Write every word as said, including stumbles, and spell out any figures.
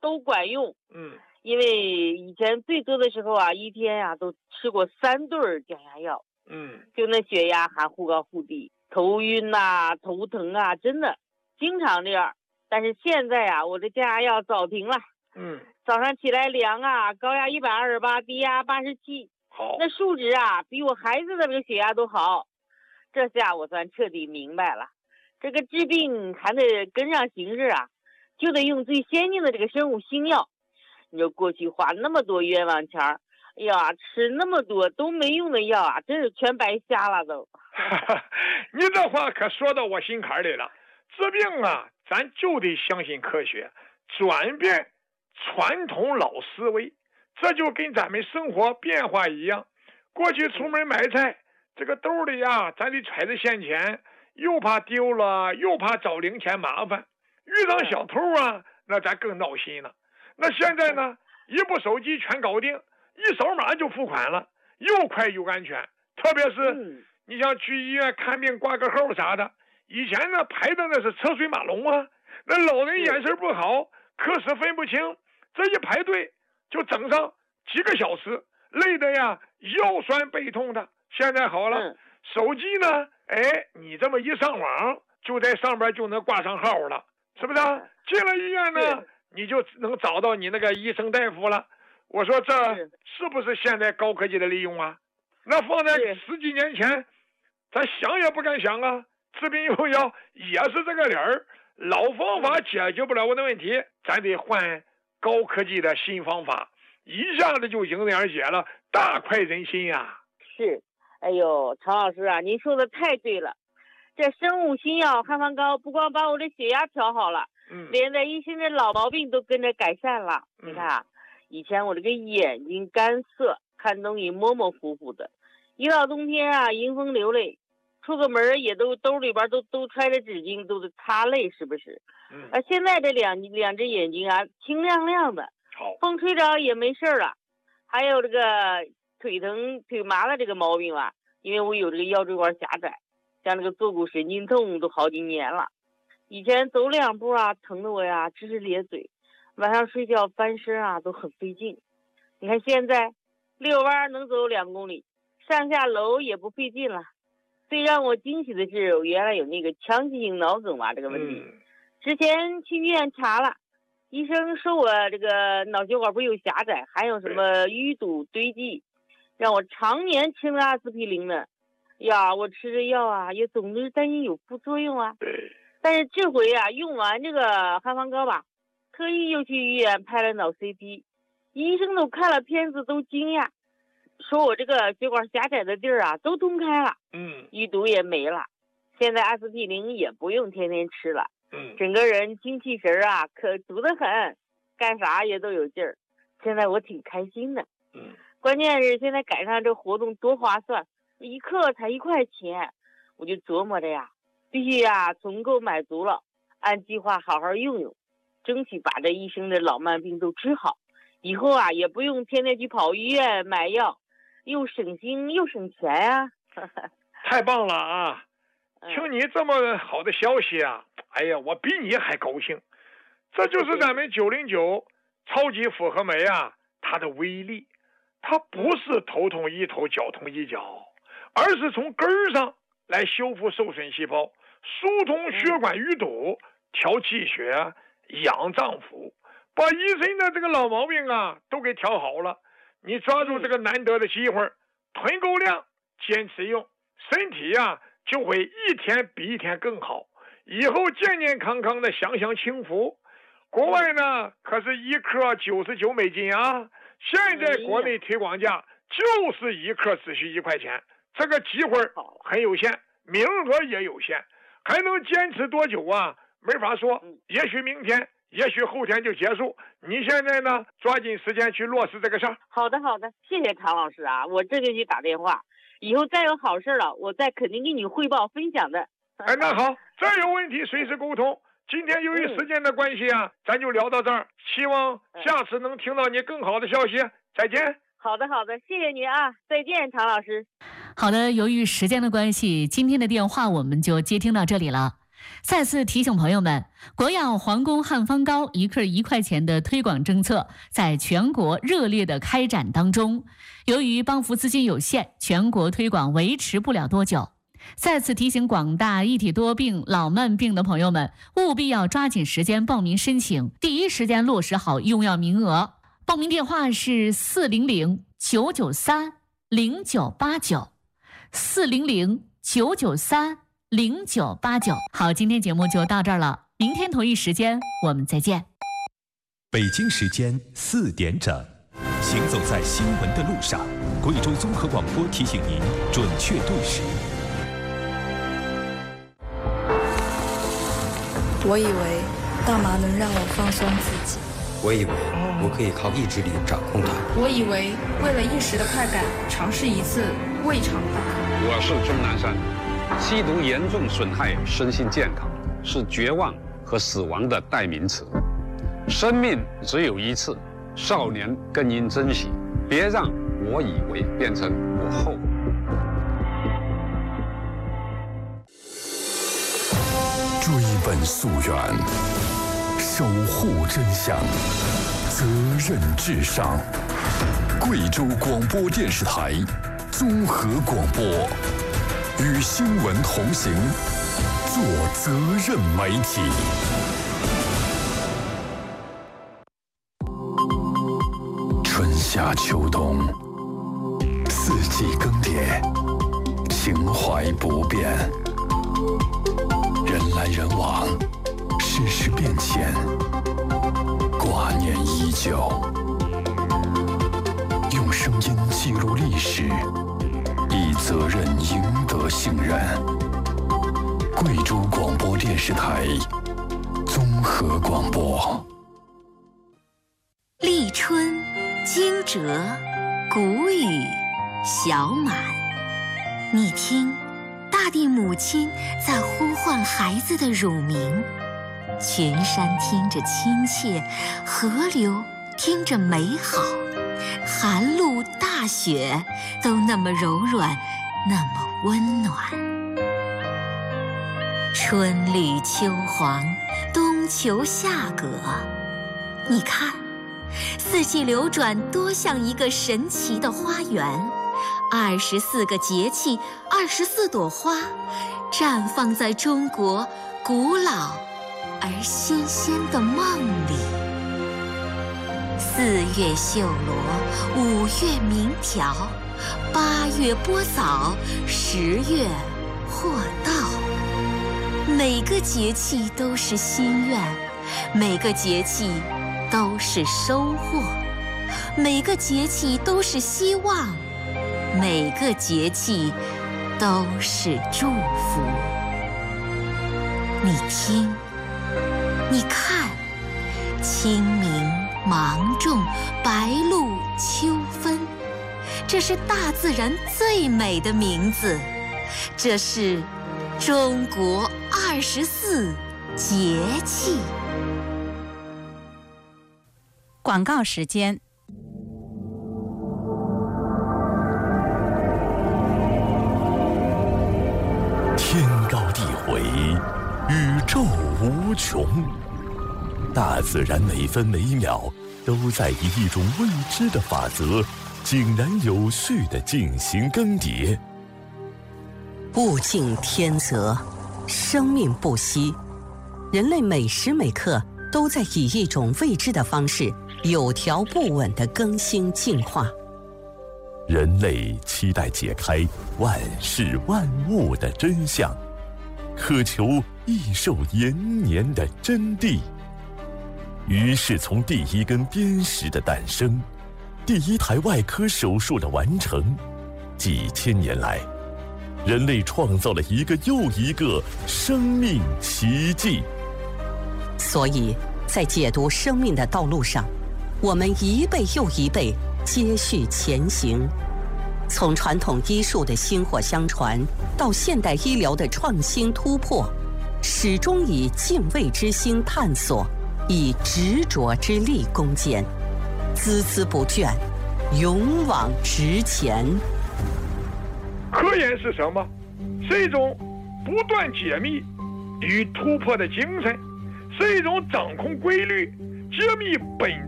都管用。 嗯， 因为以前最多的时候啊，一天呀、啊、都吃过三对儿降压药。 嗯， 就那血压还忽高忽低，头晕呐、啊、头疼啊，真的经常这样。但是现在啊，我这降压药早停了。 嗯， 早上起来量啊，高压一百二十八，低压八十七， 好， 那数值啊比我孩子的这个血压都好。这下我算彻底明白了，这个治病还得跟上形势啊，就得用最先进的这个生物新药。你说过去花那么多冤枉钱儿，哎呀，吃那么多都没用的药啊，真是全白瞎了都。 你这话可说到我心坎里了。治病啊，咱就得相信科学，转变传统老思维，这就跟咱们生活变化一样。过去出门买菜，这个兜里啊，咱得揣着现钱，又怕丢了，又怕找零钱麻烦。遇上小偷啊，那咱更闹心了。那现在呢，一部手机全搞定，一扫码就付款了，又快又安全。特别是你像去医院看病挂个号啥的，以前呢排的那是车水马龙啊，那老人眼神不好，科室分不清，这一排队就整上几个小时，累的呀腰酸背痛的。现在好了，手机呢，哎，你这么一上网，就在上边就能挂上号了，是不是？进了医院呢，你就能找到你那个医生大夫了。我说这是不是现在高科技的利用啊？那放在十几年前，咱想也不敢想啊。治病用药也是这个理儿，老方法解决不了我的问题，咱得换高科技的新方法，一下子就迎刃而解了，大快人心呀、啊！ 是，哎呦，常老师啊，您说的太对了。这生物新药汉方膏不光把我的血压调好了， 嗯， 连带一身的老毛病都跟着改善了。嗯、你看啊，以前我这个眼睛干涩，看东西模模糊糊的，一到冬天啊，迎风流泪。出个门也都兜里边都都揣着纸巾，都得擦泪，是不是？ 嗯。 啊，现在这两两只眼睛啊，清亮亮的， 好， 风吹着也没事了。还有这个腿疼腿麻的这个毛病啊，因为我有这个腰椎管狭窄，像这个坐骨神经痛都好几年了。以前走两步啊，疼得我呀直直咧嘴，晚上睡觉翻身啊都很费劲。你看现在遛弯能走两公里，上下楼也不费劲了。最让我惊喜的是，我原来有那个腔隙性脑梗嘛这个问题， 嗯、 之前去医院查了，医生说我这个脑血管不是有狭窄，还有什么淤堵堆积，让我常年吃阿司匹林呢。呀，我吃着药啊，也总是担心有副作用啊。但是这回啊，用完这个汉方膏吧，特意又去医院拍了脑 C T， 医生都看了片子都惊讶。说我这个血管狭窄的地儿啊都通开了， 嗯， 淤堵也没了，现在阿司匹林也不用天天吃了， 嗯， 整个人精气神啊可足得很，干啥也都有劲儿。现在我挺开心的， 嗯， 关键是现在赶上这活动多划算，一克才一块钱，我就琢磨着呀，必须呀存够买足了，按计划好好用用，争取把这一生的老慢病都治好，以后啊也不用天天去跑医院买药。又省心又省钱呀、啊！ 太棒了啊！听你这么好的消息啊，哎呀，我比你还高兴。这就是咱们九零九超级复合酶啊，它的威力。它不是头痛医头，脚痛医脚，而是从根儿上来修复受损细胞，疏通血管淤堵，调气血，养脏腑，把一身的这个老毛病啊都给调好了。你抓住这个难得的机会，囤够量，坚持用，身体呀、啊、就会一天比一天更好，以后健健康康的享享清福。国外呢可是一克九十九美金啊，现在国内推广价就是一克只需一块钱，这个机会很有限，名额也有限，还能坚持多久啊？没法说，也许明天。也许后天就结束，你现在呢抓紧时间去落实这个事儿。 好的好的，谢谢唐老师啊，我这就去打电话，以后再有好事了我再肯定给你汇报分享的。 哎，那好，再有问题随时沟通。今天由于时间的关系啊、嗯、咱就聊到这儿，希望下次能听到你更好的消息。再见。 好的好的，谢谢您啊，再见唐老师。 好的，由于时间的关系，今天的电话我们就接听到这里了。 再次提醒朋友们，国药皇宫汉方膏一克一块钱的推广政策在全国热烈的开展当中。由于帮扶资金有限，全国推广维持不了多久。再次提醒广大一体多病、老慢病的朋友们，务必要抓紧时间报名申请，第一时间落实好用药名额。报名电话是四零零九九三零九八九，四零零九九三零九八九。好，今天节目就到这儿了，明天同一时间我们再见。 北京时间四点整，行走在新闻的路上，贵州综合广播提醒您准确对时。 我以为大麻能让我放松自己， 我以为我可以靠意志力掌控它， 我以为为了一时的快感，尝试一次未尝不可。 我是钟南山，吸毒严重损害身心健康，是绝望和死亡的代名词。生命只有一次，少年更应珍惜，别让我以为变成我后悔。 追本溯源，守护真相，责任至上。贵州广播电视台综合广播，与新闻同行，做责任媒体。春夏秋冬，四季更迭，情怀不变。人来人往，世事变迁，挂念依旧。用声音记录历史，以责任赢得信任。贵州广播电视台综合广播。 立春，惊蛰，谷雨，小满。你听，大地母亲在呼唤孩子的乳名，群山听着亲切，河流听着美好，寒露大雪都那么柔软，那么温暖。春绿秋黄，冬秋夏葛，你看，四季流转多像一个神奇的花园，二十四个节气，二十四朵花，绽放在中国古老而新鲜的梦里。四月绣罗，五月鸣条，八月播枣，十月获稻。每个节气都是心愿，每个节气都是收获，每个节气都是希望，每个节气都是祝福。你听，你看，清明、芒种、白露、秋分，这是大自然最美的名字，这是中国二十四节气。 广告时间。 天高地回，宇宙无穷，大自然每分每秒都在以一种未知的法则，井然有序地进行更迭。 物竞天择，生命不息，人类每时每刻都在以一种未知的方式，有条不紊地更新进化。 人类期待解开万事万物的真相，渴求益寿延年的真谛。于是从第一根砭石的诞生，第一台外科手术的完成，几千年来，人类创造了一个又一个生命奇迹。 所以在解读生命的道路上，我们一辈又一辈接续前行，从传统医术的薪火相传到现代医疗的创新突破，始终以敬畏之心探索，以执着之力攻坚，孜孜不倦，勇往直前。 科研是什么？是一种不断解密、 与突破的精神，是一种掌控规律、揭秘本